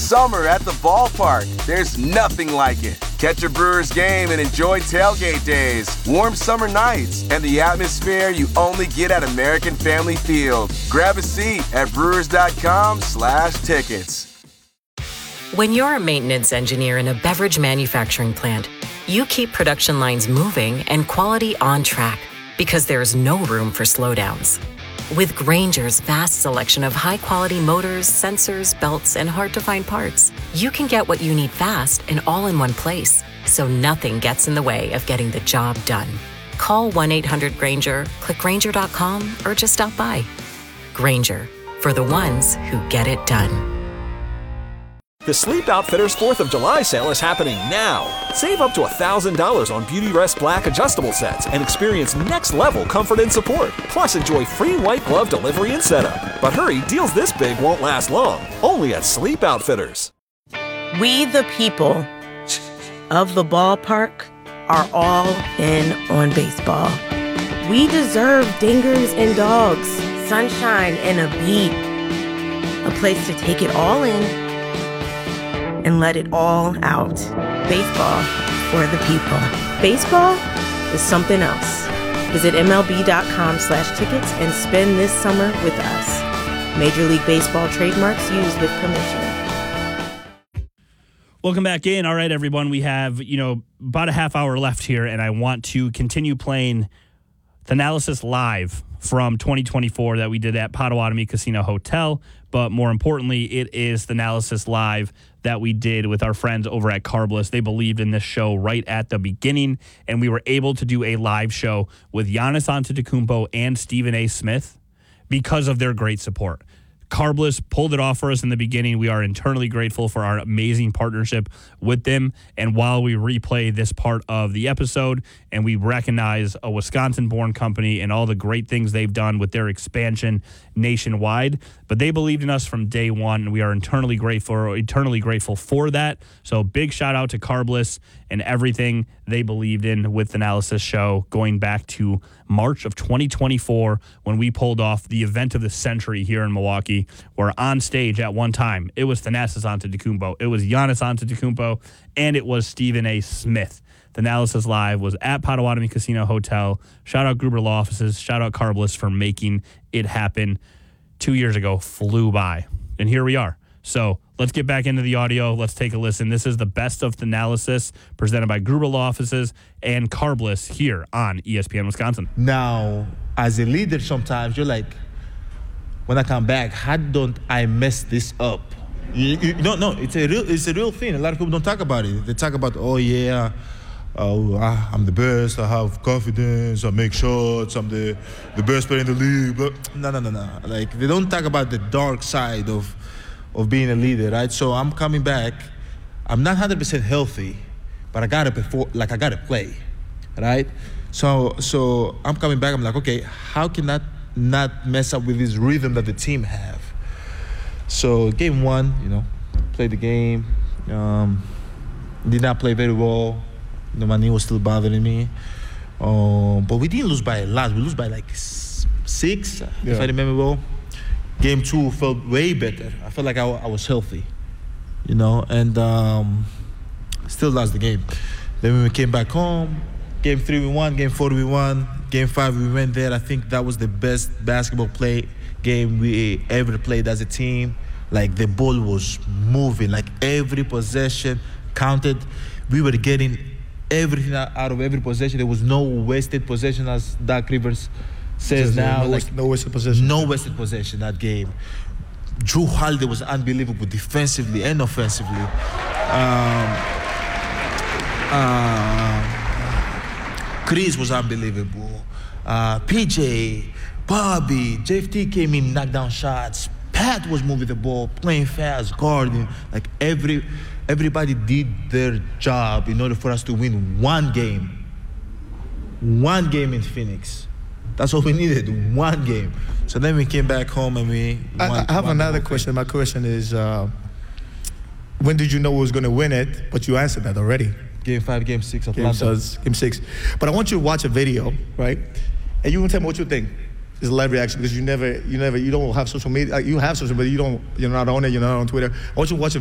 summer at the ballpark. There's nothing like it. Catch a Brewers game and enjoy tailgate days, warm summer nights, and the atmosphere you only get at American Family Field. Grab a seat at brewers.com/tickets. When you're a maintenance engineer in a beverage manufacturing plant, you keep production lines moving and quality on track because there's no room for slowdowns. With Grainger's vast selection of high-quality motors, sensors, belts, and hard-to-find parts, you can get what you need fast and all in one place, so nothing gets in the way of getting the job done. Call 1-800-GRAINGER, click Grainger.com, or just stop by. Grainger, for the ones who get it done. The Sleep Outfitters 4th of July sale is happening now. Save up to $1,000 on Beautyrest Black adjustable sets and experience next-level comfort and support. Plus, enjoy free white glove delivery and setup. But hurry, deals this big won't last long. Only at Sleep Outfitters. We, the people of the ballpark, are all in on baseball. We deserve dingers and dogs, sunshine and a beat. A place to take it all in and let it all out. Baseball for the people. Baseball is something else. Visit MLB.com/tickets and spend this summer with us. Major League Baseball trademarks used with permission. Welcome back in. All right, everyone. We have, about a half hour left here, and I want to continue playing Thanalysis Live from 2024 that we did at Potawatomi Casino Hotel. But more importantly, it is Thanalysis Live that we did with our friends over at Carbless. They believed in this show right at the beginning, and we were able to do a live show with Giannis Antetokounmpo and Stephen A. Smith because of their great support. Carbless pulled it off for us in the beginning. We are internally grateful for our amazing partnership with them. And while we replay this part of the episode and we recognize a Wisconsin-born company and all the great things they've done with their expansion nationwide, but they believed in us from day one, and we are eternally grateful for that. So big shout out to Carbless and everything they believed in with the Analysis Show going back to March of 2024 when we pulled off the event of the century here in Milwaukee, where on stage at one time it was Thanasis Antetokounmpo, it was Giannis Antetokounmpo, and it was Stephen A. Smith. The Analysis Live was at Potawatomi Casino Hotel. Shout out Gruber Law Offices. Shout out Carbless for making it happen. 2 years ago flew by, and here we are. So let's get back into the audio. Let's take a listen. This is the best of Thanalysis presented by Gruber Law Offices and Carbless here on ESPN Wisconsin. Now, as a leader, sometimes you're like, when I come back, how don't I mess this up? No, it's a real thing. A lot of people don't talk about it. They talk about, I'm the best, I have confidence, I make shots, I'm the best player in the league. But no. Like, they don't talk about the dark side of being a leader, right? So I'm coming back. I'm not 100% healthy, but I gotta play, right? So I'm coming back. I'm like, okay, how can that not mess up with this rhythm that the team have? So game one, played the game. Did not play very well. My knee was still bothering me. But we didn't lose by a lot. We lose by like 6, if I remember well. Game two felt way better. I felt like I was healthy, and still lost the game. Then when we came back home, game 3 we won, game 4 we won, game 5 we went there. I think that was the best basketball game we ever played as a team. Like, the ball was moving, like every possession counted. We were getting everything out of every possession. There was no wasted possession, as Doc Rivers says now. No wasted possession. No wasted possession that game. Drew Holiday was unbelievable defensively and offensively. Chris was unbelievable. PJ, Bobby, JFT came in, knocked down shots. Pat was moving the ball, playing fast, guarding. Like, everybody did their job in order for us to win one game. One game in Phoenix. That's all we needed, one game. So then we came back home and we won. I have another question. My question is, when did you know we was going to win it? But you answered that already. Game 5, Game 6 of Atlanta. Game 6. But I want you to watch a video, right? And you can tell me what you think. It's a live reaction because you don't have social media. You have social media, you're not on it, you're not on Twitter. I want you to watch a